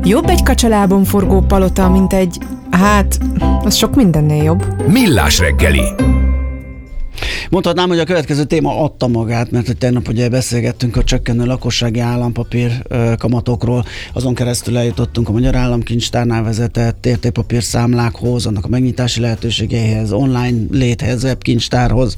Jobb egy kacsalábon forgó palota, mint egy... az sok mindennél jobb. Millás reggeli. Mondhatnám, hogy a következő téma adta magát, mert hogy tegnap ugye beszélgettünk a csökkenő lakossági állampapír kamatokról, azon keresztül eljutottunk a Magyar Államkincstárnál vezetett értékpapír számlákhoz, annak a megnyitási lehetőségeihez, online léthez, webkincstárhoz,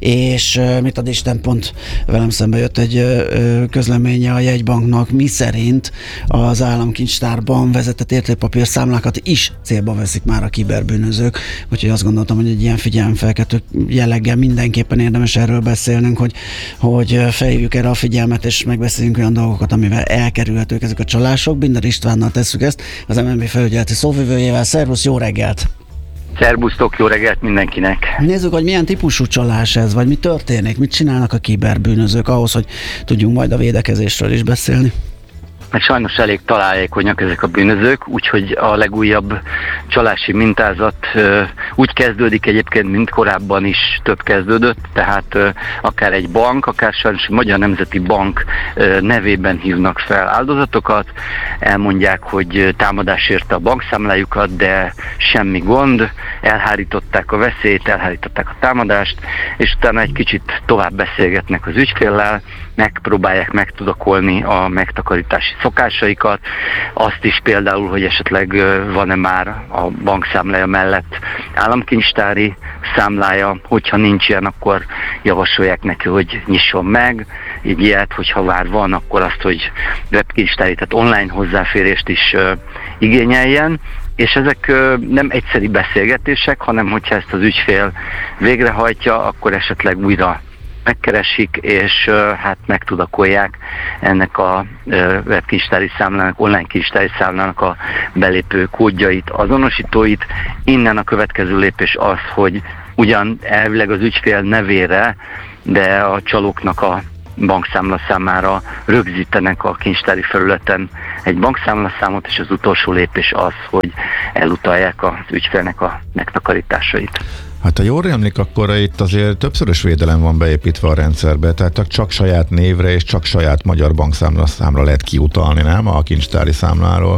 és mit ad Isten, pont velem szembe jött egy közleménye a jegybanknak, mi szerint az Államkincstárban vezetett értékpapír számlákat is célba veszik már a kiberbűnözők, úgyhogy azt gondoltam, hogy egy ilyen figyelemfelkeltő jelleggel mindenképpen érdemes erről beszélnünk, hogy felhívjuk erre a figyelmet, és megbeszéljünk olyan dolgokat, amivel elkerülhetők ezek a csalások. Binder Istvánnal tesszük ezt, az MNB felügyeleti szóvivőjével. Szervusz, jó reggelt! Szerbusztok, jó reggelt mindenkinek! Nézzük, hogy milyen típusú csalás ez, vagy mi történik, mit csinálnak a kiberbűnözők ahhoz, hogy tudjunk majd a védekezésről is beszélni. Mert sajnos elég találékonyak ezek a bűnözők, úgyhogy a legújabb csalási mintázat úgy kezdődik egyébként, mint korábban is több kezdődött, tehát akár egy bank, akár sajnos a Magyar Nemzeti Bank nevében hívnak fel áldozatokat, elmondják, hogy támadás érte a bankszámlájukat, de semmi gond, elhárították a veszélyt, elhárították a támadást, és utána egy kicsit tovább beszélgetnek az ügyféllel, megpróbálják megtudakolni a megtakarítási szokásaikat, azt is például, hogy esetleg van-e már a bankszámlája mellett államkincstári számlája, hogyha nincs ilyen, akkor javasolják neki, hogy nyisson meg egy ilyet, hogyha már van, akkor azt, hogy webkincstári, tehát online hozzáférést is igényeljen, és ezek nem egyszeri beszélgetések, hanem hogyha ezt az ügyfél végrehajtja, akkor esetleg újra megkeresik, és hát megtudakolják ennek a webkincstári számlának, online kincstári számlának a belépő kódjait, azonosítóit. Innen a következő lépés az, hogy ugyan elvileg az ügyfél nevére, de a csalóknak a bankszámla számára rögzítenek a kincstári felületen egy bankszámlaszámot, és az utolsó lépés az, hogy elutalják az ügyfélnek a megtakarításait. Hát ha jól emlik, akkor itt azért többszörös védelem van beépítve a rendszerbe, tehát csak saját névre és csak saját magyar bankszámla lehet kiutalni, nem? A kincstári számláról.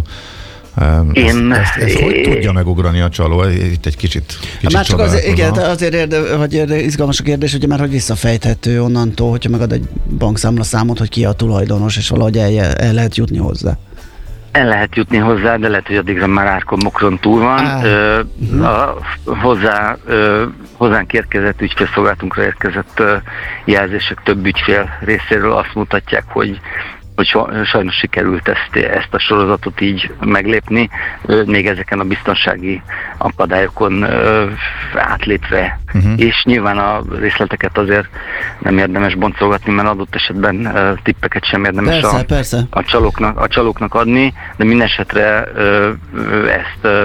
Ezt hogy tudja megugrani a csaló? Itt egy kicsit már csak azért izgalmas a kérdés, hogy már hogy visszafejthető onnantól, hogyha megad egy bankszámla számot, hogy ki a tulajdonos, és valahogy el lehet jutni hozzá. El lehet jutni hozzá, de lehet, hogy addigra már árkon-mokron túl van. Hozzánk érkezett, ügyfélszolgálatunkra érkezett jelzések több ügyfél részéről azt mutatják, hogy sajnos sikerült ezt a sorozatot így meglépni, még ezeken a biztonsági akadályokon átlépve. És nyilván a részleteket azért nem érdemes boncolgatni, mert adott esetben tippeket sem érdemes persze. A csalóknak adni, de minden esetre ezt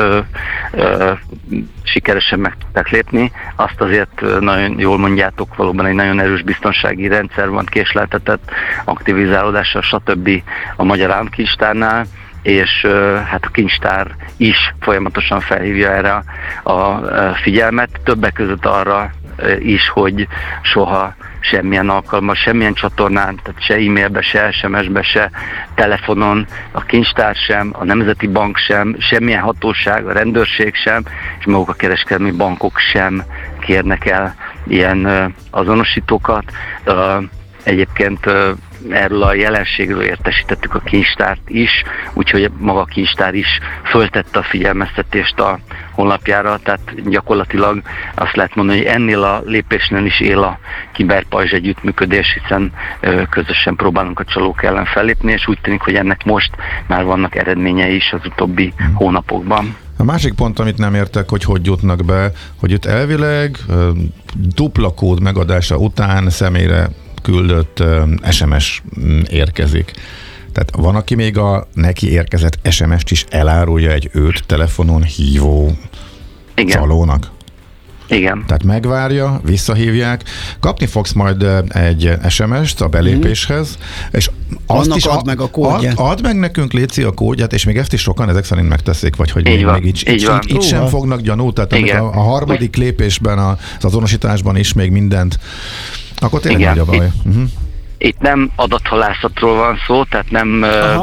sikeresen meg tudták lépni. Azt azért nagyon jól mondjátok, valóban egy nagyon erős biztonsági rendszer van, késleltetett aktivizálódással, stb. A Magyar Államkincstárnál, és hát a kincstár is folyamatosan felhívja erre a figyelmet, többek között arra is, hogy soha semmilyen alkalommal, semmilyen csatornán, tehát se e-mailbe, se SMS-be, se telefonon, a kincstár sem, a Nemzeti Bank sem, semmilyen hatóság, a rendőrség sem, és maguk a kereskedelmi bankok sem kérnek el ilyen azonosítókat. Egyébként erről a jelenségről értesítettük a kincstárt is, úgyhogy maga a kincstár is föltette a figyelmeztetést a honlapjára, tehát gyakorlatilag azt lehet mondani, hogy ennél a lépésnél is él a kiberpajzs együttműködés, hiszen közösen próbálunk a csalók ellen fellépni, és úgy tűnik, hogy ennek most már vannak eredményei is az utóbbi hónapokban. A másik pont, amit nem értek, hogy jutnak be, hogy itt elvileg dupla kód megadása után személyre küldött SMS érkezik. Tehát van, aki még a neki érkezett SMS-t is elárulja egy őt telefonon hívó csalónak? Igen. Tehát megvárja, visszahívják, kapni fogsz majd egy SMS-t a belépéshez, és azt is add meg a kódját. Add meg nekünk, léci, a kódját, és még ezt is sokan ezek szerint megteszik, vagy hogy még így sem fognak gyanút, tehát a harmadik lépésben, az azonosításban is még mindent, akkor tényleg nagy a baj. Itt nem adathalászatról van szó, tehát nem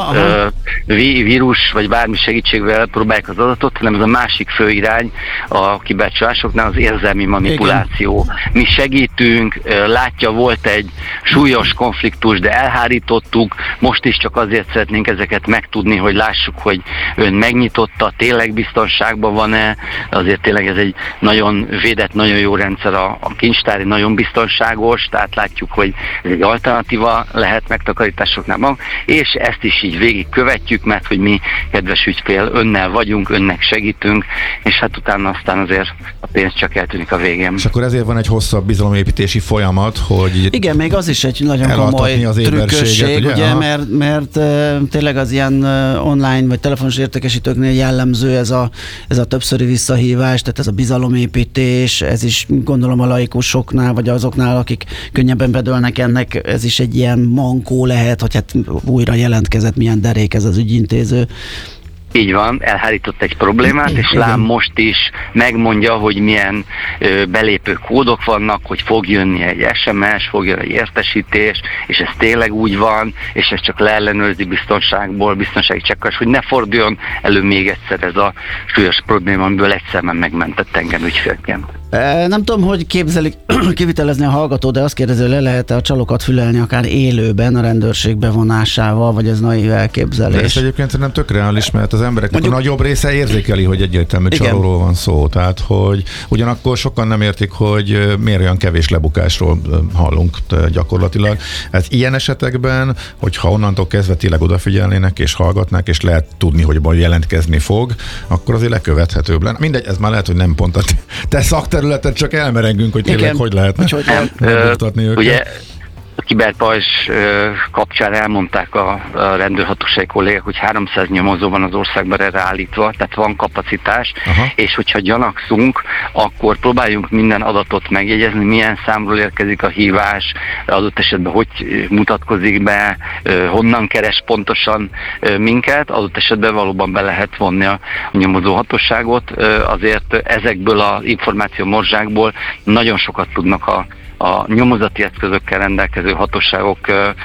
vírus vagy bármi segítségvel próbálják az adatot, hanem ez a másik fő irány a kibercsalásoknál az érzelmi manipuláció. Igen. Mi segítünk, látja, volt egy súlyos konfliktus, de elhárítottuk, most is csak azért szeretnénk ezeket megtudni, hogy lássuk, hogy ön megnyitotta, tényleg biztonságban van-e, azért tényleg ez egy nagyon védett, nagyon jó rendszer, a kincstári nagyon biztonságos, tehát látjuk, hogy ez egy alternatíva lehet megtakarításoknál, és ezt is így végig követjük, mert hogy mi, kedves ügyfél, önnel vagyunk, önnek segítünk, és hát utána aztán azért a pénz csak eltűnik a végén. És akkor ezért van egy hosszabb bizalomépítési folyamat, hogy igen, még az is egy nagyon komoly trükkösség, ugye, mert tényleg az ilyen online vagy telefonos értékesítőknél jellemző ez a többszöri visszahívás, tehát ez a bizalomépítés, ez is gondolom a laikusoknál, vagy azoknál, akik könnyebben bedőlnek ennek, ez is egy ilyen mankó lehet, hogy hát újra jelentkezett, milyen derék ez az ügyintéző. Így van, elhárított egy problémát, és lám most is megmondja, hogy milyen belépő kódok vannak, hogy fog jönni egy SMS, fog jönni egy értesítés, és ez tényleg úgy van, és ez csak leellenőrzi biztonsági csekkes, hogy ne forduljon elő még egyszer ez a súlyos probléma, amiből egyszerűen megmentett engem ügyfélként. Nem tudom, hogy képzelik kivitelezni a hallgató, de azt kérdezi, hogy le lehet-e a csalókat fülelni akár élőben a rendőrség bevonásával, vagy ez naív elképzelés? De ez egyébként nem tök reális, mert az embereknek a nagyobb része érzékeli, hogy egyértelmű csalóról van szó. Tehát, hogy ugyanakkor sokan nem értik, hogy miért olyan kevés lebukásról hallunk gyakorlatilag. Hát ilyen esetekben, hogyha onnantól kezdve tényleg odafigyelnének és hallgatnák, és lehet tudni, hogy majd jelentkezni fog, akkor azért lekövethetőbb lenne. Mindegy, ez már lehet, hogy nem pont a te szakterületet, csak elmerengünk, hogy tényleg hogy lehetne megbuktatni őket. Ugye a kiberpajzs kapcsán elmondták a rendőrhatósági kollégák, hogy 300 nyomozó van az országban erre állítva, tehát van kapacitás, és hogyha gyanakszunk, akkor próbáljunk minden adatot megjegyezni, milyen számról érkezik a hívás, adott esetben hogy mutatkozik be, honnan keres pontosan minket, adott esetben valóban be lehet vonni a nyomozó hatóságot, azért ezekből az információmorzsákból nagyon sokat tudnak a nyomozati eszközökkel rendelkező hatóságok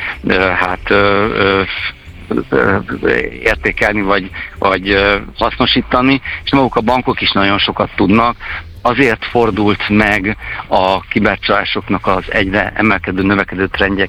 értékelni vagy hasznosítani, és maguk a bankok is nagyon sokat tudnak. Azért fordult meg a kibercsalásoknak az egyre növekedő trendje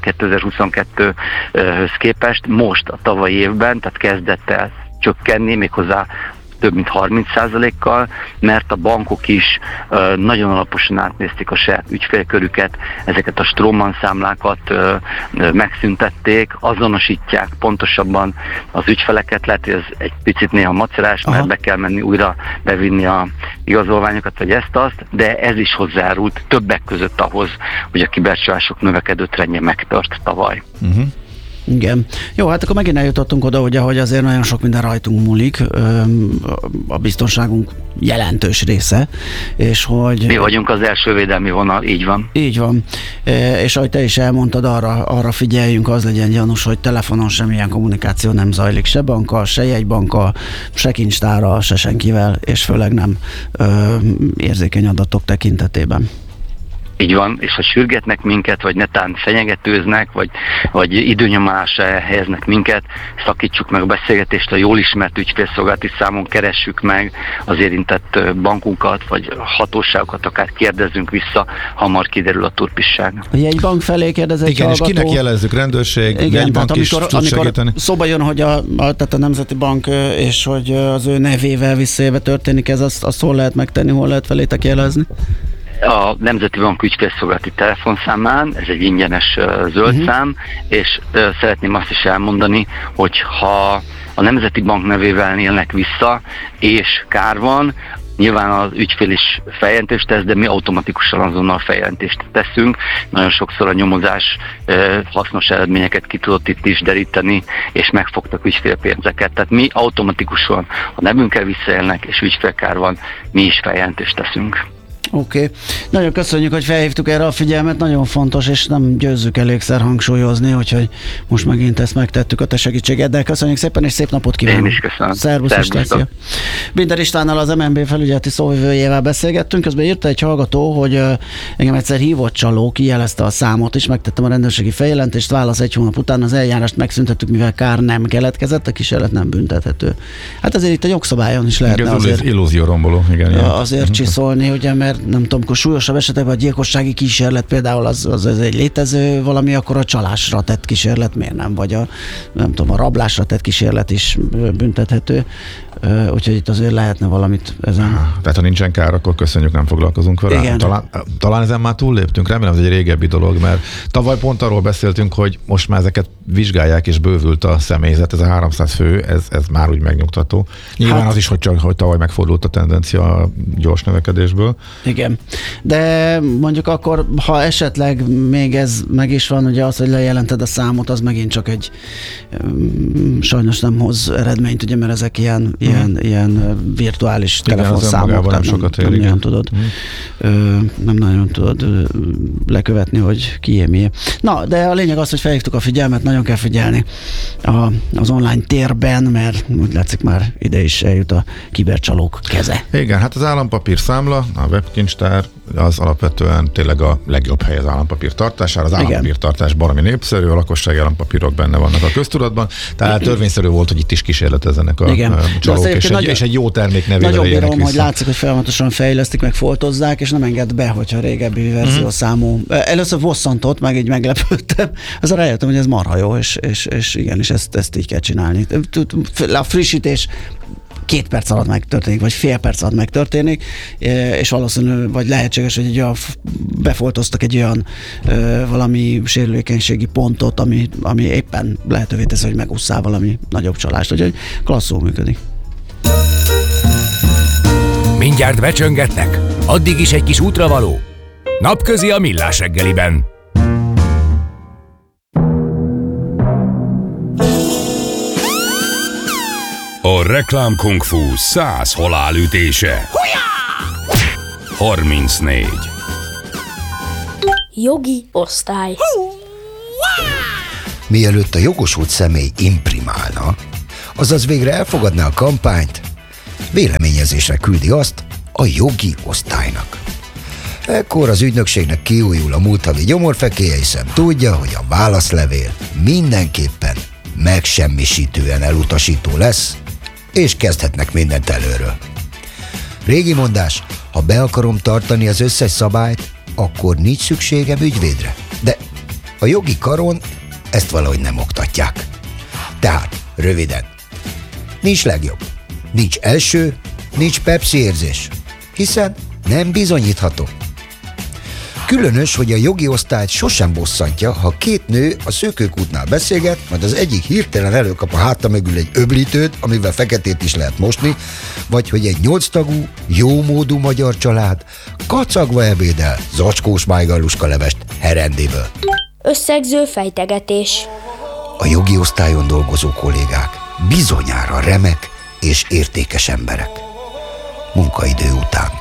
2022-höz képest most a tavalyi évben, tehát kezdett el csökkenni, méghozzá több mint 30%-kal, mert a bankok is nagyon alaposan átnézték a saját ügyfélkörüket, ezeket a Stroman számlákat megszüntették, azonosítják pontosabban az ügyfeleket, lehet, hogy ez egy picit néha macerás, mert be kell menni újra bevinni a igazolványokat, vagy ezt-azt, de ez is hozzárult többek között ahhoz, hogy a kibercsalások növekedő trendje megtört tavaly. Igen. Jó, hát akkor megint eljutottunk oda, ugye, hogy azért nagyon sok minden rajtunk múlik, a biztonságunk jelentős része, és hogy... Mi vagyunk az első védelmi vonal, így van. Így van, és ahogy te is elmondtad, arra figyeljünk, az legyen gyanús, hogy telefonon semmilyen kommunikáció nem zajlik, se bankkal, se jegybankkal, se kincstárral, se senkivel, és főleg nem érzékeny adatok tekintetében. Így van, és ha sürgetnek minket, vagy netán fenyegetőznek, vagy időnyomásra helyeznek minket, szakítsuk meg a beszélgetést, a jól ismert ügyfélszolgálati számon keressük meg az érintett bankunkat, vagy hatóságokat, akár kérdezzünk vissza, hamar kiderül a turpisság. A jegybank felé kérdez egy hallgató. És kinek jelezzük, rendőrség, jegybank is tud segíteni? Szóba jön, hogy tehát a Nemzeti Bank, és hogy az ő nevével visszaélve történik ez, azt hol lehet megtenni, hol lehet felétek jelezni? A Nemzeti Bank ügyfélszolgálati telefonszámán, ez egy ingyenes zöld szám, és szeretném azt is elmondani, hogy ha a Nemzeti Bank nevével élnek vissza, és kár van, nyilván az ügyfél is feljelentést tesz, de mi automatikusan azonnal feljelentést teszünk. Nagyon sokszor a nyomozás hasznos eredményeket ki tudott itt is deríteni, és megfogtak ügyfélpénzeket. Tehát mi automatikusan, ha nevünkkel visszaélnek, és ügyfélkár van, mi is feljelentést teszünk. Oké. Nagyon köszönjük, hogy felhívtuk erre a figyelmet, nagyon fontos, és nem győzzük elégszer hangsúlyozni, úgyhogy most megint ezt megtettük a te segítségeddel. Köszönjük szépen, és szép napot kívánunk. Én is köszönöm. Szervusz, István. Binder Istvánnal, az MNB felügyeleti szóvivőjével beszélgettünk, közben írta egy hallgató, hogy engem egyszer hívott csaló, kijelezte a számot, és megtettem a rendőrségi feljelentést, válasz 1 hónap után az eljárást megszüntettük, mivel kár nem keletkezett, a kísérlet nem büntethető. Hát azért itt a jogszabályon is lehetne azért illúzióromboló, igen. Azért csiszolni, ugye, mert nem tudom, akkor súlyosabb esetekben a gyilkossági kísérlet például az egy létező valami, akkor a csalásra tett kísérlet miért nem, vagy nem tudom, a rablásra tett kísérlet is büntethető, úgyhogy itt azért lehetne valamit ezen. Tehát ha nincsen kár, akkor köszönjük, nem foglalkozunk vele. Igen. Talán ezen már túlléptünk, remélem, ez egy régebbi dolog, mert tavaly pont arról beszéltünk, hogy most már ezeket vizsgálják, és bővült a személyzet, ez a 300 fő, ez már úgy megnyugtató. Nyilván az is, hogy tavaly megfordult a tendencia a gyors növekedésből. Igen, de mondjuk akkor, ha esetleg még ez meg is van, ugye az, hogy lejelented a számot, az megint csak egy sajnos nem hoz eredményt, ugye, mert ezek ilyen virtuális telefonszámok, tehát nem nagyon tudod nem nagyon tudod lekövetni, hogy kié mié. Na, de a lényeg az, hogy felhívtuk a figyelmet, nagyon kell figyelni az online térben, mert úgy látszik már ide is eljut a kibercsalók keze. Igen, hát az állampapír számla, a webkincstár, az alapvetően tényleg a legjobb hely az állampapír tartására. Az állampapír tartás baromi népszerű, a lakossági állampapírok benne vannak a köztudatban, tehát törvényszerű volt, hogy itt is kísérletezzenek a csalók, és egy jó termék nevével nagyon éljenek bírom, vissza. hogy látszik, hogy folyamatosan fejlesztik, meg foltozzák, és nem enged be, hogyha a régebbi verziószámú. Először bosszantott, meg így meglepődtem, azra rájöttem, hogy ez marha jó, és igenis ezt így kell csinálni. A frissítés 2 perc alatt megtörténik, vagy fél perc alatt megtörténik, és valószínű, vagy lehetséges, hogy befoltoztak egy olyan valami sérülékenységi pontot, ami éppen lehetővé teszi, hogy megússzál valami nagyobb csalást. Úgyhogy klasszul működik. Mindjárt becsöngetnek? Addig is egy kis útravaló. Napközi a Millás reggeliben. A Reklám Kung Fu 100 halálütése. 34. Jogi osztály. Mielőtt a jogosult személy imprimálna, azaz végre elfogadná a kampányt, véleményezésre küldi azt a jogi osztálynak. Ekkor az ügynökségnek kiújul a múlt havi gyomorfekéje, hiszen tudja, hogy a válaszlevél mindenképpen megsemmisítően elutasító lesz, és kezdhetnek mindent előről. Régi mondás, ha be akarom tartani az összes szabályt, akkor nincs szükségem ügyvédre. De a jogi karon ezt valahogy nem oktatják. Tehát, röviden, nincs legjobb, nincs első, nincs Pepsi érzés, hiszen nem bizonyítható. Különös, hogy a jogi osztályt sosem bosszantja, ha 2 nő a szökőkútnál beszélget, majd az egyik hirtelen előkap a háta mögül egy öblítőt, amivel feketét is lehet mosni, vagy hogy egy 8 tagú, jómódú magyar család kacagva ebédel zacskós májgalluska levest herendéből. Összegző fejtegetés. A jogi osztályon dolgozó kollégák bizonyára remek és értékes emberek. Munkaidő után.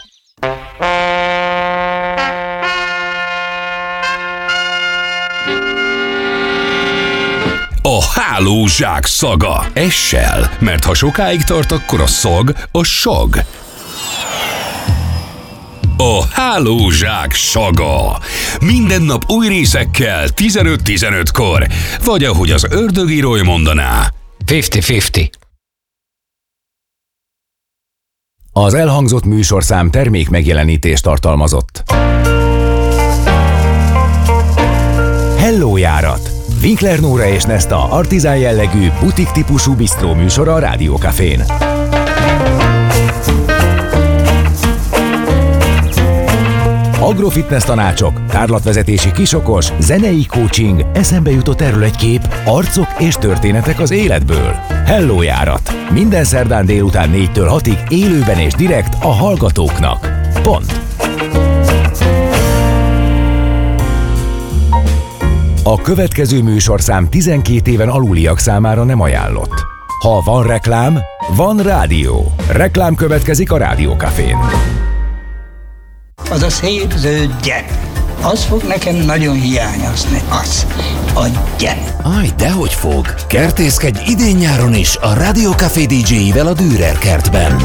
A hálózsák szaga. Essel, mert ha sokáig tart, akkor a szag a sag. A hálózsák saga. Minden nap új részekkel 15-15-kor. Vagy ahogy az ördögírói mondaná, 50-50. Az elhangzott műsorszám termék megjelenítést tartalmazott. Hello járat! Winkler Nóra és Nesta artizán jellegű, butik típusú bisztró műsora a Rádió Cafén. Agrofitness tanácsok, tárlatvezetési kisokos, zenei coaching, eszembe jutott erről egy kép, arcok és történetek az életből. Hello járat! Minden szerdán délután 4-től 6-ig élőben és direkt a hallgatóknak. Pont. A következő műsorszám 12 éven aluliak számára nem ajánlott. Ha van reklám, van rádió. Reklám következik a Rádió Cafén. Az a szép zöld gyep. Az fog nekem nagyon hiányozni. Az. A gyep. Aj, dehogy fog. Kertészkedj idén-nyáron is a Rádió Café DJ-ivel a Dürer kertben,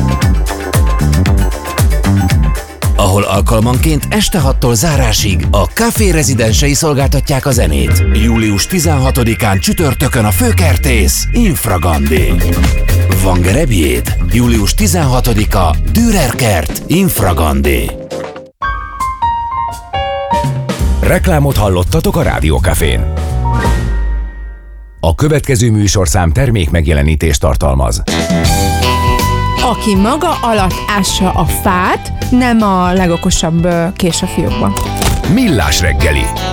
ahol alkalmanként este 6-tól zárásig a Café rezidensei szolgáltatják a zenét. Július 16-án csütörtökön a főkertész Infragandi. Van gerebjéd? Július 16-a Dürer kert Infragandi. Reklámot hallottatok a Rádió Cafén. A következő műsorszám termék megjelenítést tartalmaz. Aki maga alatt ássa a fát, nem a legokosabb kés a fiókban. Millás reggeli.